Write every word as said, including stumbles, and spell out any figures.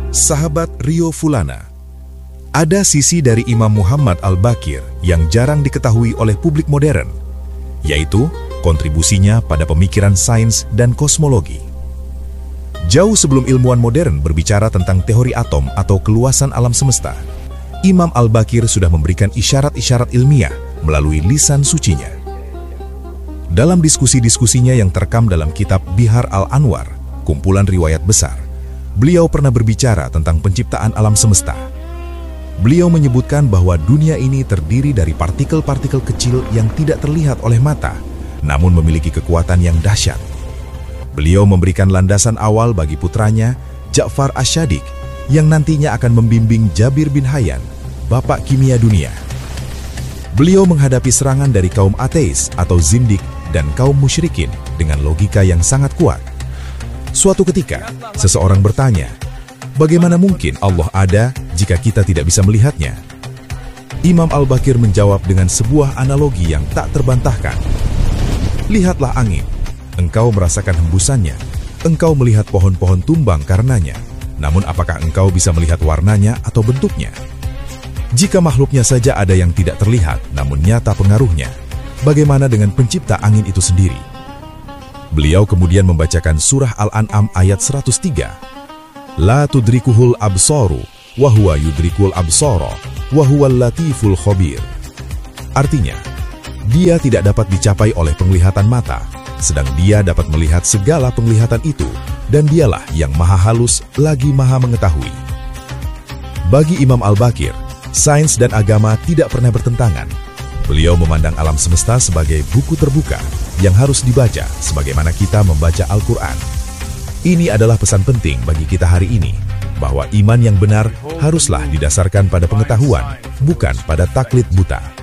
Sahabat Rio Fulana, ada sisi dari Imam Muhammad Al-Baqir yang jarang diketahui oleh publik modern, yaitu kontribusinya pada pemikiran sains dan kosmologi. Jauh sebelum ilmuwan modern berbicara tentang teori atom atau keluasan alam semesta, Imam Al-Baqir sudah memberikan isyarat-isyarat ilmiah melalui lisan sucinya. Dalam diskusi-diskusinya yang terekam dalam kitab Bihar Al-Anwar, kumpulan riwayat besar, beliau pernah berbicara tentang penciptaan alam semesta. Beliau menyebutkan bahwa dunia ini terdiri dari partikel-partikel kecil yang tidak terlihat oleh mata, namun memiliki kekuatan yang dahsyat. Beliau memberikan landasan awal bagi putranya, Ja'far Asy-Syadiq, yang nantinya akan membimbing Jabir bin Hayyan, bapak kimia dunia. Beliau menghadapi serangan dari kaum ateis atau zindik dan kaum musyrikin dengan logika yang sangat kuat. Suatu ketika, seseorang bertanya, bagaimana mungkin Allah ada jika kita tidak bisa melihatnya? Imam Al-Baqir menjawab dengan sebuah analogi yang tak terbantahkan. Lihatlah angin, engkau merasakan hembusannya, engkau melihat pohon-pohon tumbang karenanya, namun apakah engkau bisa melihat warnanya atau bentuknya? Jika makhluknya saja ada yang tidak terlihat, namun nyata pengaruhnya, bagaimana dengan pencipta angin itu sendiri? Beliau kemudian membacakan surah Al-An'am ayat seratus tiga. La tudrikuhul absaru, wa huwa yudrikul absara, wa huwal latiful khabir. Artinya, dia tidak dapat dicapai oleh penglihatan mata, sedang dia dapat melihat segala penglihatan itu, dan dialah yang maha halus lagi maha mengetahui. Bagi Imam Al-Baqir, sains dan agama tidak pernah bertentangan. Beliau memandang alam semesta sebagai buku terbuka yang harus dibaca sebagaimana kita membaca Al-Quran. Ini adalah pesan penting bagi kita hari ini, bahwa iman yang benar haruslah didasarkan pada pengetahuan, bukan pada taklid buta.